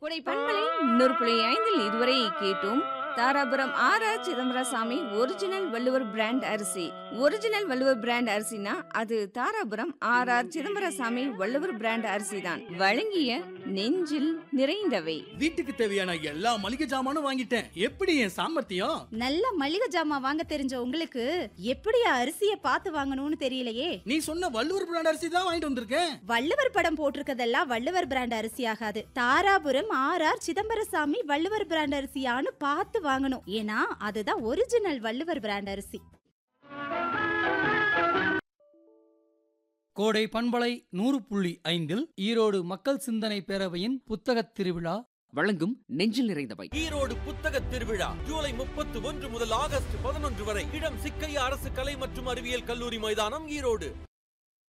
கொடை பண்பலை 100.5 இதுவரை கேட்டோம். Dharapuram R Chidambarasamy original Valluvar brand அரிசி. ஒரிஜினல் வள்ளுவர் பிராண்ட் அரிசினா அது தாராபுரம் ஆர் சிதம்பரசாமி வள்ளுவர் பிராண்ட் அரிசி தான். வழங்கிய நெஞ்சில் நிறைந்தவை. வீட்டுக்கு தேவையான எல்லா மளிகை ஜாமானும் வாங்கிட்டேன். எப்படி என் சாமர்த்தியம்? நல்ல மளிகை ஜாமான் வாங்க தெரிஞ்ச உங்களுக்கு எப்படியா அரிசிய பார்த்து வாங்கணும்னு தெரியலையே. நீ சொன்ன வள்ளுவர் பிராண்ட் அரிசி தான் வாங்கிட்டு வந்திருக்கேன். வள்ளுவர் படம் போட்டிருக்கதெல்லாம் வள்ளுவர் பிராண்ட் அரிசி ஆகாது. தாராபுரம் ஆர் சிதம்பரசாமி வள்ளுவர் பிராண்ட் அரிசியான்னு பார்த்து வாங்கணும். ஏன்னா அதுதான் ஒரிஜினல் வள்ளுவர் பிராண்ட் அரிசி. கோடை பண்பலை 100.5 ஈரோடு மக்கள் சிந்தனை பேரவையின் புத்தகத் திருவிழா வழங்கும் நெஞ்சில் நிறைந்தவை. ஈரோடு புத்தக திருவிழா ஜூலை 31 முதல் ஆகஸ்ட் 11 வரை. இடம் சிக்கையா அரசு கலை மற்றும் அறிவியல் கல்லூரி மைதானம், ஈரோடு.